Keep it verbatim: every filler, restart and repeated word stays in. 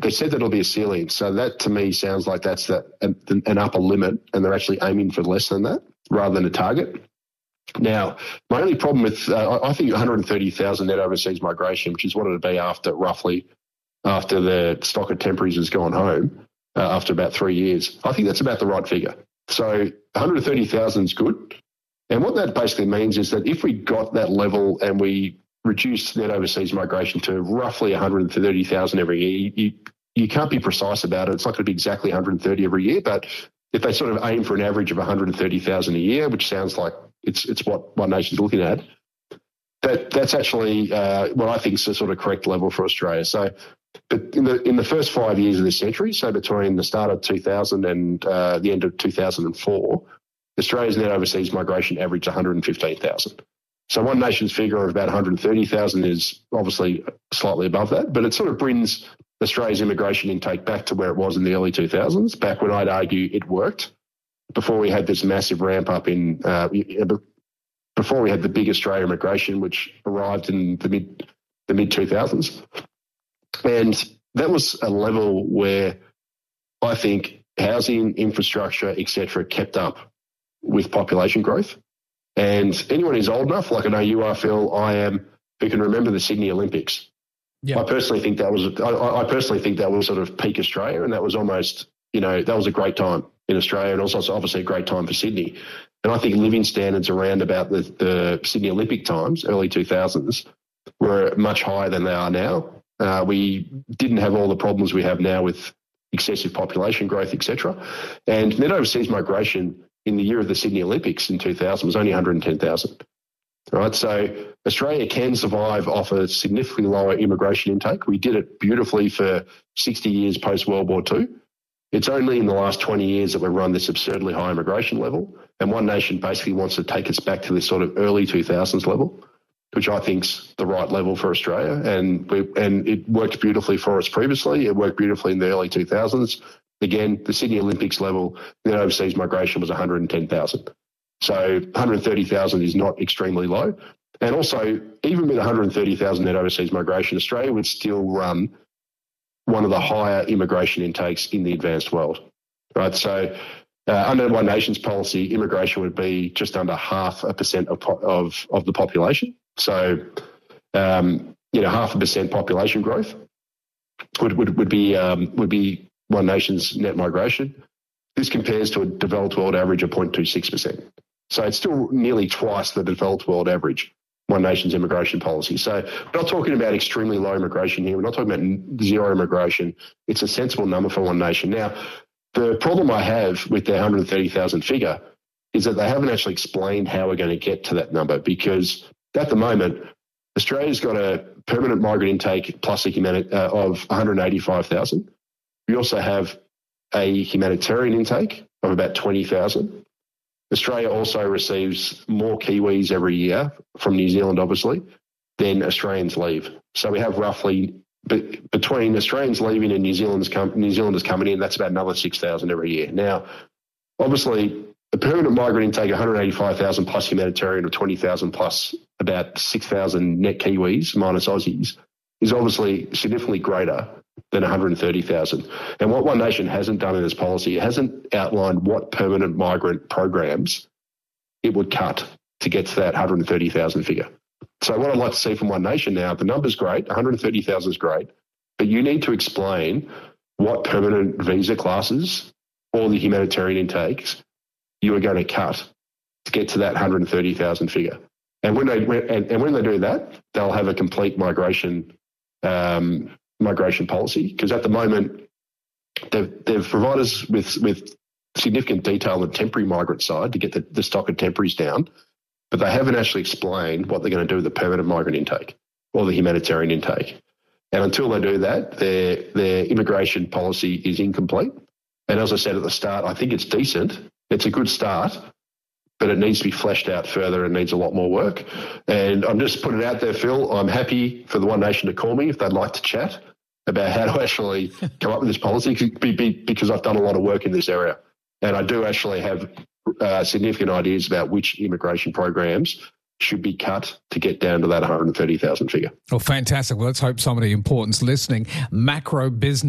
they said that it'll be a ceiling. So that to me sounds like that's the, an, an upper limit, and they're actually aiming for less than that rather than a target. Now, my only problem with, uh, I think one hundred thirty thousand net overseas migration, which is what it'd be after roughly after the stock of temporaries has gone home, uh, after about three years, I think that's about the right figure. So one hundred thirty thousand is good. And what that basically means is that if we got that level and we reduced net overseas migration to roughly one hundred thirty thousand every year, you, you, you can't be precise about it. It's not going to be exactly one hundred thirty every year, but if they sort of aim for an average of one hundred thirty thousand a year, which sounds like it's it's what One Nation's looking at, that that's actually uh, what I think is the sort of correct level for Australia. So but in the in the first five years of this century, so between the start of two thousand and uh, the end of two thousand four, Australia's net overseas migration averaged one hundred fifteen thousand. So One Nation's figure of about one hundred thirty thousand is obviously slightly above that, but it sort of brings Australia's immigration intake back to where it was in the early two thousands, back when I'd argue it worked, before we had this massive ramp up in, uh, before we had the big Australia immigration, which arrived in the mid the mid two thousands. And that was a level where I think housing, infrastructure, et cetera, kept up with population growth. And anyone who's old enough, like I know you are, Phil, I am, who can remember the Sydney Olympics. Yep. I personally think that was, I, I personally think that was sort of peak Australia, and that was almost, you know, that was a great time in Australia, and also obviously a great time for Sydney. And I think living standards around about the, the Sydney Olympic times, early two thousands, were much higher than they are now. Uh, we didn't have all the problems we have now with excessive population growth, et cetera. And net overseas migration in the year of the Sydney Olympics in two thousand was only one hundred ten thousand. Right, so Australia can survive off a significantly lower immigration intake. We did it beautifully for sixty years post World War Two. It's only in the last twenty years that we've run this absurdly high immigration level, and One Nation basically wants to take us back to this sort of early two thousands level, which I think's the right level for Australia. And we, and it worked beautifully for us previously. It worked beautifully in the early two thousands. Again, the Sydney Olympics level, net overseas migration was one hundred ten thousand. So one hundred thirty thousand is not extremely low. And also, even with one hundred thirty thousand net overseas migration, Australia would still run one of the higher immigration intakes in the advanced world. Right. So uh, under One Nation's policy, immigration would be just under half a percent of of, of the population. So, um, you know, half a percent population growth would would, would be um, would be One Nation's net migration. This compares to a developed world average of zero point two six percent. So it's still nearly twice the developed world average, One Nation's immigration policy. So we're not talking about extremely low immigration here. We're not talking about zero immigration. It's a sensible number for One Nation. Now, the problem I have with their one hundred thirty thousand figure is that they haven't actually explained how we're going to get to that number, because at the moment, Australia's got a permanent migrant intake plus a humani- uh, of one hundred eighty-five thousand. We also have a humanitarian intake of about twenty thousand. Australia also receives more Kiwis every year from New Zealand, obviously, than Australians leave. So we have roughly, be, between Australians leaving and New Zealanders, com- New Zealanders coming in, that's about another six thousand every year. Now, obviously, the permanent migrant intake, one hundred eighty-five thousand plus humanitarian of twenty thousand plus about six thousand net Kiwis minus Aussies, is obviously significantly greater than one hundred thirty thousand. And what One Nation hasn't done in its policy, it hasn't outlined what permanent migrant programs it would cut to get to that one hundred thirty thousand figure. So what I'd like to see from One Nation now, the number's great, one hundred thirty thousand is great, but you need to explain what permanent visa classes or the humanitarian intakes you are going to cut to get to that one hundred thirty thousand figure. And when they and, and when they do that, they'll have a complete migration um, migration policy, because at the moment they've, they've provided us with, with significant detail on the temporary migrant side to get the, the stock of temporaries down, but they haven't actually explained what they're going to do with the permanent migrant intake or the humanitarian intake. And until they do that, their their immigration policy is incomplete. And as I said at the start, I think it's decent. It's a good start, but it needs to be fleshed out further and needs a lot more work. And I'm just putting it out there, Phil. I'm happy for the One Nation to call me if they'd like to chat about how to actually come up with this policy, because I've done a lot of work in this area. And I do actually have uh, significant ideas about which immigration programs should be cut to get down to that one hundred thirty thousand figure. Well, fantastic. Well, let's hope somebody important's listening. Macro Business.